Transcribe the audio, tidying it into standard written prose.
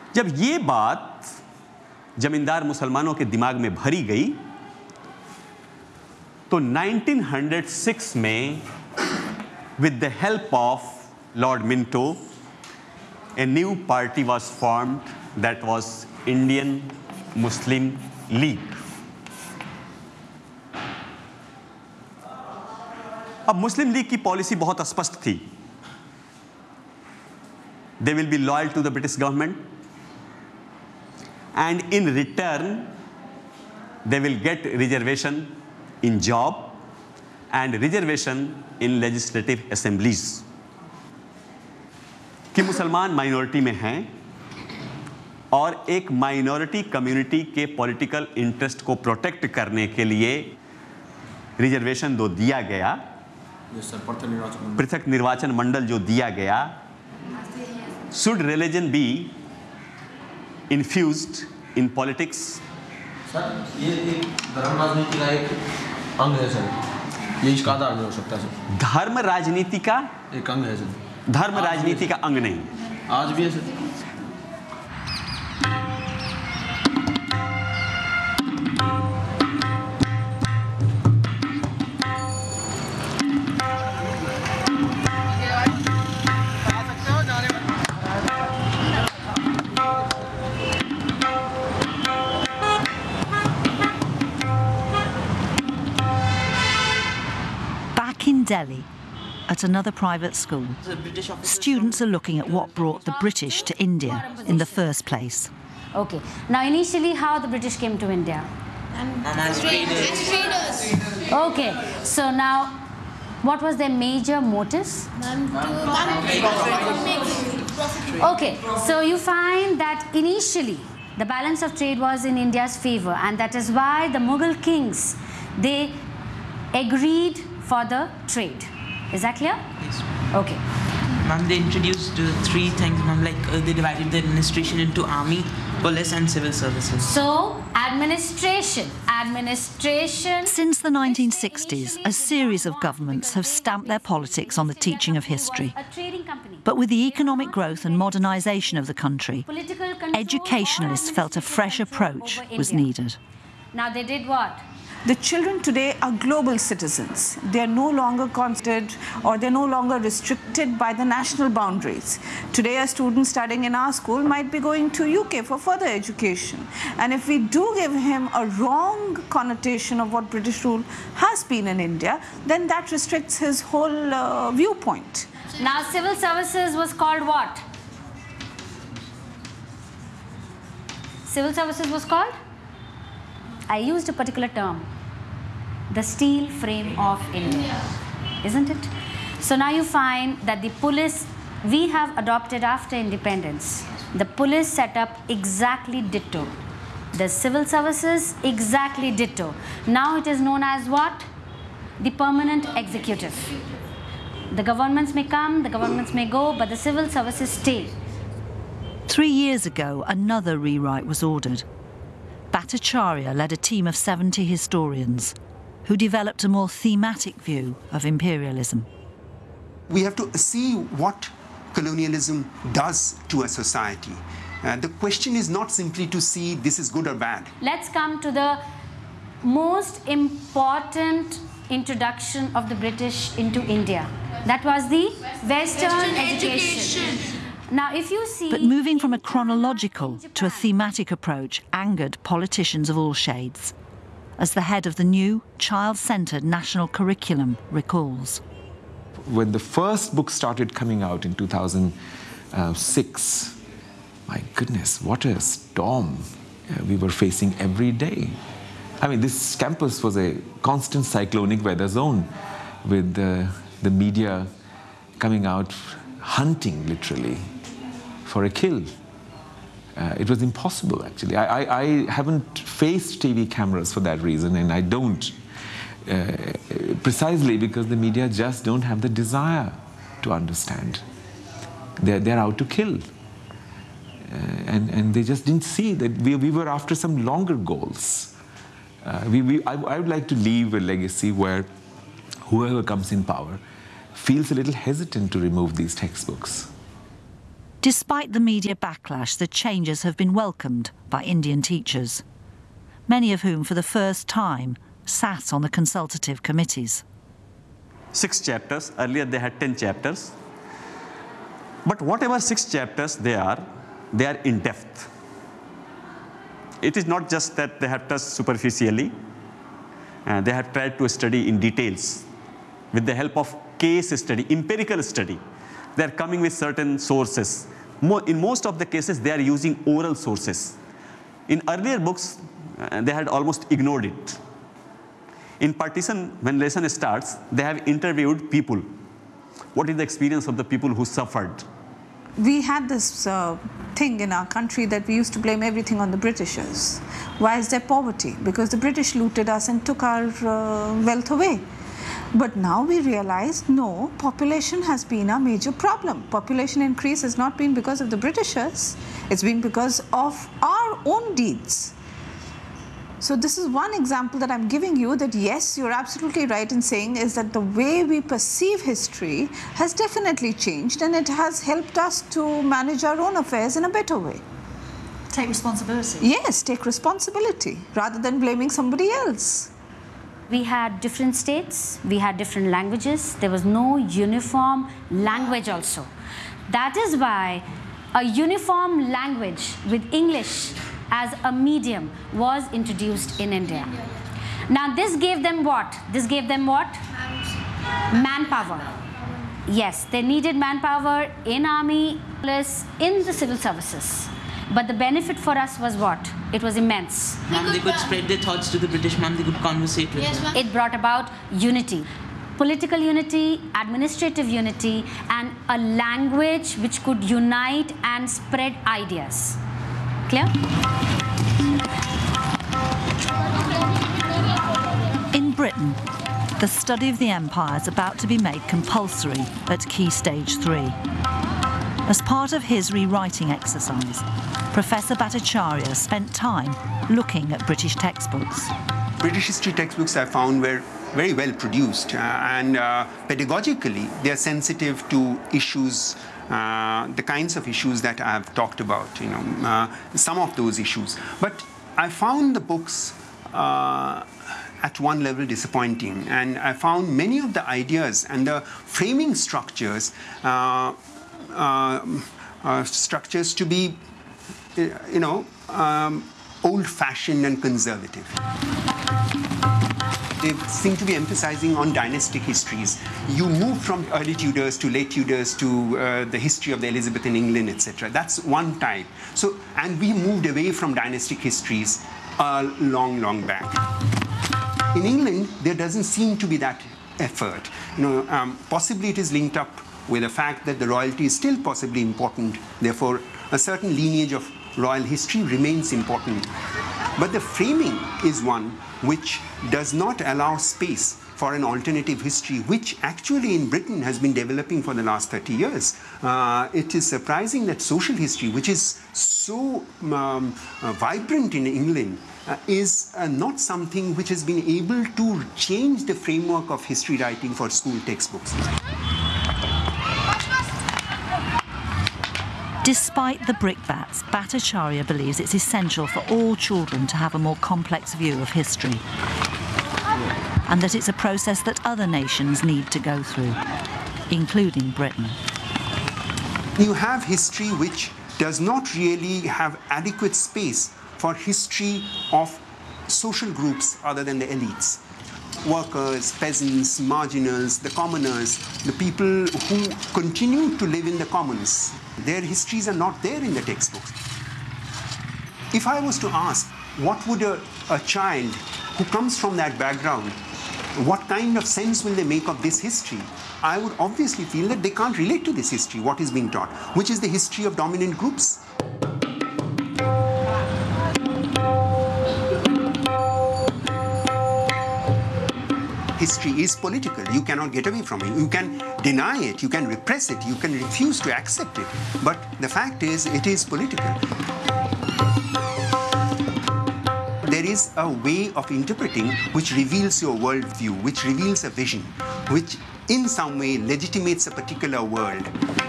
जब ये बात जमींदार मुसलमानों के दिमाग में भरी गई तो 1906 में with the help of Lord Minto a new party was formed that was Indian Muslim League. अब मुस्लिम लीग की पॉलिसी बहुत स्पष्ट थी. They will be loyal to the British government and in return they will get reservation in job and reservation in legislative assemblies. कि मुसलमान minority में हैं और एक माइनॉरिटी कम्युनिटी के पॉलिटिकल इंटरेस्ट को प्रोटेक्ट करने के लिए रिजर्वेशन जो दिया गया, पृथक निर्वाचन मंडल जो दिया गया, should religion be infused in politics? Sir ये एक धर्म राजनीति का एक अंग है सर, ये इसका आधार नहीं हो सकता सर. धर्म राजनीति का एक अंग है सर. धर्म राजनीति का अंग नहीं. आज भी है sir. In Delhi, at another private school, students are looking at what brought the British to India in the first place. Okay. Now, initially, how the British came to India? As traders. Okay. So now, what was their major motives? Okay. So you find that initially, the balance of trade was in India's favor, and that is why the Mughal kings, they agreed for the trade. Is that clear? Yes. Okay. Ma'am, they introduced three things, ma'am, like they divided the administration into army, police and civil services. So, administration. Since the 1960s, a series of governments have stamped their politics on the teaching of history. But with the economic growth and modernisation of the country, educationalists felt a fresh approach was needed. Now they did what? The children today are global citizens. They are no longer constant or they're no longer restricted by the national boundaries. Today a student studying in our school might be going to UK for further education. And if we do give him a wrong connotation of what British rule has been in India, then that restricts his whole viewpoint. Now civil services was called what? Civil services was called? I used a particular term, the steel frame of India, isn't it? So now you find that the police, we have adopted after independence, the police set up exactly ditto. The civil services exactly ditto. Now it is known as what? The permanent executive. The governments may come, the governments may go, but the civil services stay. 3 years ago, another rewrite was ordered. Bhattacharya led a team of 70 historians who developed a more thematic view of imperialism. We have to see what colonialism does to a society. The question is not simply to see this is good or bad. Let's come to the most important introduction of the British into India. That was the Western education. Now, if you see... But moving from a chronological to a thematic approach angered politicians of all shades, as the head of the new child-centred national curriculum recalls. When the first book started coming out in 2006, my goodness, what a storm we were facing every day. I mean, this campus was a constant cyclonic weather zone with the media coming out hunting, literally, for a kill. It was impossible, actually. I haven't faced TV cameras for that reason, and I don't. Precisely because the media just don't have the desire to understand. They're out to kill. And they just didn't see that we were after some longer goals. I would like to leave a legacy where whoever comes in power feels a little hesitant to remove these textbooks. Despite the media backlash, the changes have been welcomed by Indian teachers, many of whom for the first time sat on the consultative committees. 6 chapters, earlier they had 10 chapters. But whatever 6 chapters they are in depth. It is not just that they have touched superficially, they have tried to study in details with the help of case study, empirical study. They are coming with certain sources. In most of the cases, they are using oral sources. In earlier books, they had almost ignored it. In partition, when lesson starts, they have interviewed people. What is the experience of the people who suffered? We had this thing in our country that we used to blame everything on the Britishers. Why is there poverty? Because the British looted us and took our wealth away. But now we realize, no, population has been a major problem. Population increase has not been because of the Britishers. It's been because of our own deeds. So this is one example that I'm giving you that yes, you're absolutely right in saying is that the way we perceive history has definitely changed, and it has helped us to manage our own affairs in a better way. Take responsibility. Yes, take responsibility rather than blaming somebody else. We had different states, we had different languages, there was no uniform language also. That is why a uniform language with English as a medium was introduced in India. Now this gave them what? This gave them what? Manpower. Yes, they needed manpower in army, plus in the civil services. But the benefit for us was what? It was immense. Ma'am, they could spread their thoughts to the British, ma'am, they could conversate with them. It brought about unity. Political unity, administrative unity, and a language which could unite and spread ideas. Clear? In Britain, the study of the empire is about to be made compulsory at Key Stage 3. As part of his rewriting exercise, Professor Bhattacharya spent time looking at British textbooks. British history textbooks I found were very well produced and pedagogically they are sensitive to issues, the kinds of issues that I have talked about, some of those issues. But I found the books at one level disappointing, and I found many of the ideas and the framing structures to be, old-fashioned and conservative. They seem to be emphasizing on dynastic histories. You move from early Tudors to late Tudors to the history of the Elizabethan England, etc. That's one type. So, and we moved away from dynastic histories long, long back. In England, there doesn't seem to be that effort. Possibly it is linked up with the fact that the royalty is still possibly important. Therefore, a certain lineage of royal history remains important. But the framing is one which does not allow space for an alternative history, which actually in Britain has been developing for the last 30 years. It is surprising that social history, which is so vibrant in England, is not something which has been able to change the framework of history writing for school textbooks. Despite the brickbats, Bhattacharya believes it's essential for all children to have a more complex view of history, and that it's a process that other nations need to go through, including Britain. You have history which does not really have adequate space for history of social groups other than the elites. Workers, peasants, marginals, the commoners, the people who continue to live in the commons. Their histories are not there in the textbooks. If I was to ask, what would a child who comes from that background, what kind of sense will they make of this history? I would obviously feel that they can't relate to this history, what is being taught, which is the history of dominant groups. History is political. You cannot get away from it. You can deny it, you can repress it, you can refuse to accept it. But the fact is, it is political. There is a way of interpreting which reveals your worldview, which reveals a vision, which in some way legitimates a particular world.